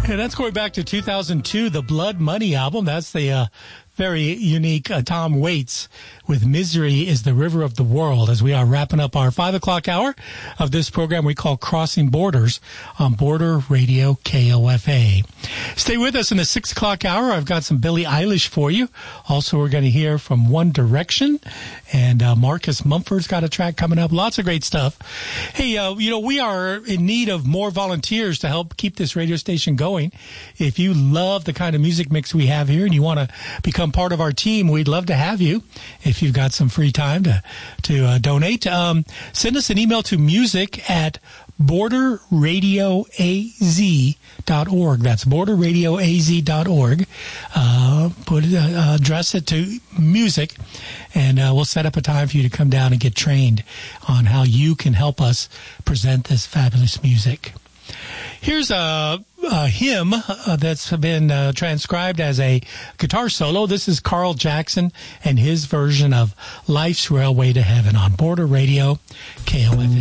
And that's going back to 2002, the Blood Money album. That's the very unique Tom Waits with Misery is the River of the World, as we are wrapping up our 5 o'clock hour of this program we call Crossing Borders on Border Radio KOFA. Stay with us in the 6 o'clock hour. I've got some Billie Eilish for you. Also, we're going to hear from One Direction, and Marcus Mumford's got a track coming up. Lots of great stuff. Hey, we are in need of more volunteers to help keep this radio station going. If you love the kind of music mix we have here and you want to become part of our team, we'd love to have you. If you've got some free time to donate, send us an email to music@borderradioaz.org. That's borderradioaz.org. Address it to music, and we'll set up a time for you to come down and get trained on how you can help us present this fabulous music. Here's a hymn that's been transcribed as a guitar solo. This is Carl Jackson and his version of Life's Railway to Heaven on Border Radio KOFA.